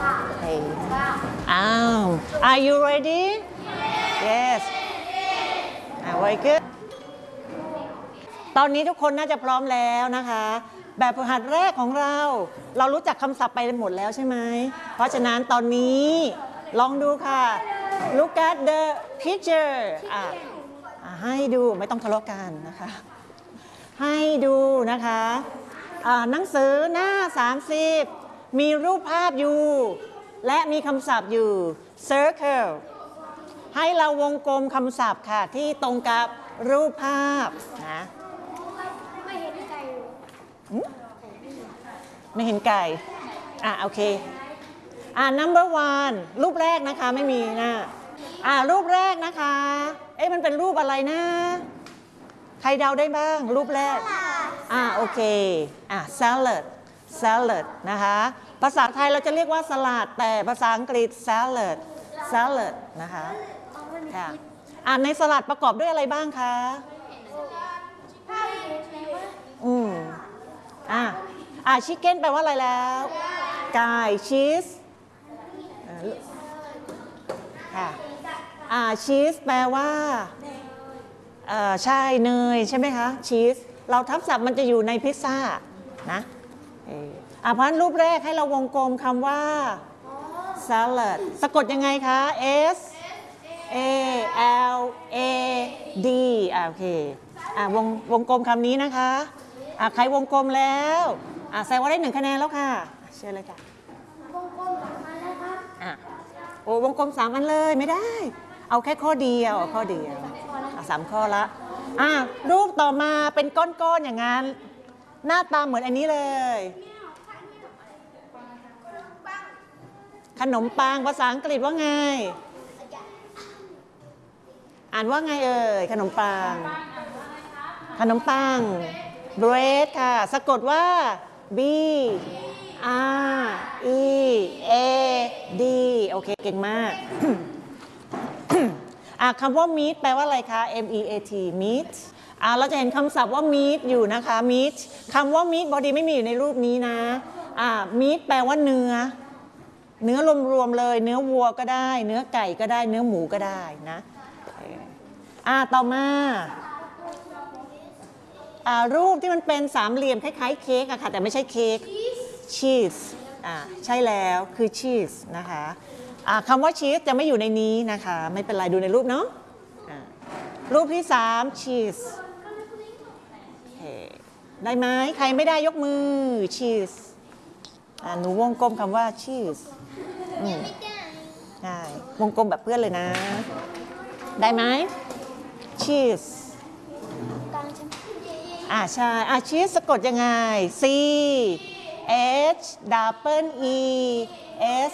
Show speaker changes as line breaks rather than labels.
Okay. Are you ready? Yes. Very good. ตอนนี้ทุกคนน่าจะพร้อมแล้วนะคะแบบฝึกหัดแรกของเรารู้จักคำศัพท์ไปหมดแล้วใช่ไหมเพราะฉะนั้นตอนนี้ลองดูค่ะ Look at the picture ให้ดูไม่ต้องทะเลาะกันนะคะให้ดูนะคะหนังสือหน้า30มีรูปภาพอยู่และมีคำศัพท์อยู่ circle ให้เราวงกลมคำศัพท์ค่ะที่ตรงกับรูปภาพนะไม่เห็นไก่โอเคnumber one รูปแรกนะคะไม่มีนะรูปแรกนะคะมันเป็นรูปอะไรนะใครเดาได้บ้างรูปแรกโอเคsalad นะคะภาษาไทยเราจะเรียกว่าสลัดแต่ภาษาอังกฤษ salad นะคะในสลัดประกอบด้วยอะไรบ้างคะชิคเก้นแปลว่าอะไรแล้วไก่ชีสค่ะชีสแปลว่าใช่เนยใช่ไหมคะชีสเราทับศัพท์มันจะอยู่ในพิซซ่านะเพราะฉะนั้นรูปแรกให้เราวงกลมคำว่า salad สะกดยังไงคะ S A L A D โอเควงกลมคำนี้นะคะใครวงกลมแล้วแสดงว่าได้1 คะแนนแล้วค่ะเชิญเลยค่ะวงกลม3 อันแล้วครับวงกลม3 อันเลยไม่ได้เอาแค่ข้อเดียว3 ข้อละรูปต่อมาเป็นก้อนๆอย่างนั้นหน้าตาเหมือนอันนี้เลยขนมปังภาษาอังกฤษว่าไงอ่านว่าไงขนมปังbread ค่ะสะกดว่า B R E A D โอเคเก่งมาก คำว่า meat แปลว่าอะไรคะ M E A T meat เราจะเห็นคำศัพท์ว่า meat อยู่นะคะ meat คำว่า meat พอดีไม่มีอยู่ในรูปนี้นะmeat แปลว่าเนื้อรวมๆเลยเนื้อวัวก็ได้เนื้อไก่ก็ได้เนื้อหมูก็ได้นะต่อมารูปที่มันเป็นสามเหลี่ยมคล้ายๆเค้กค่ะแต่ไม่ใช่เค้กชีสใช่แล้วคือชีสนะคะคำว่าชีสจะไม่อยู่ในนี้นะคะไม่เป็นไรดูในรูปเนาะรูปที่3ชีสได้ไหมใครไม่ได้ยกมือชีสหนูวงกลมคำว่าชีสใช่วงกลมแบบเพื่อนเลยนะได้ไหมชีสใช่ชีสสะกดยังไง C H E E S